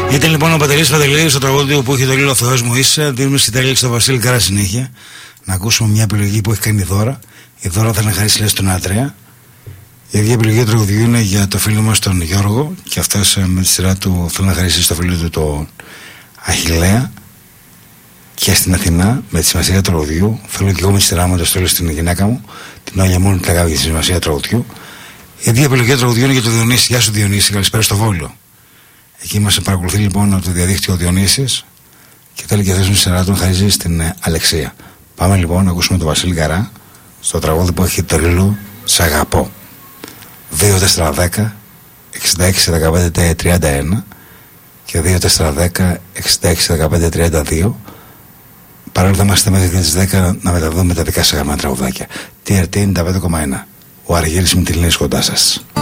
Ήταν λοιπόν ο Παντελής Παντελής στο τραγούδι που είχε το Λίλο Θεός μου είσαι. Δίνουμε στην τελική στο Βασίλη Καρά συνέχεια. Να ακούσουμε μια επιλογή που έχει κάνει η Δώρα. Η Δώρα θα να χαρίσει λέει στον Άτρεα. Η ίδια επιλογή του τραγουδιού είναι για το φίλο μας τον Γιώργο. Και αυτός με τη σειρά του θέλει να χαρίσει στο φίλο του τον Αχιλλέα. Και στην Αθηνά με τη σημασία του τραγουδιού. Θέλω και εγώ με τη σειρά μου το στέλνω στην γυναίκα μου. Την Όλια μόνο την αγάπη για τη σημασία του τραγουδιού. Η ίδια επιλογή του τραγουδιού είναι για τον Διονύση. Γεια σου Διονύση, καλησπέρα στο Βόλιο. Εκεί μας παρακολουθεί λοιπόν από το διαδίκτυο ο Διονύσης και θέλει και θέσουμε σειρά του να χαρίζει στην Αλεξία. Πάμε λοιπόν να ακούσουμε τον Βασίλη Καρά στο τραγούδι που έχει τρίλο «Σ' αγαπώ». 2-4-10 66-15-31 και 2-4-10 66-15-32. Παρόλο θα είμαστε μέχρι τις 10 να μεταδούμε τα δικά σας αγαπημένα τραγουδάκια. TRT 95,1. Ο Αργύρης με τη Λίνη κοντά σας.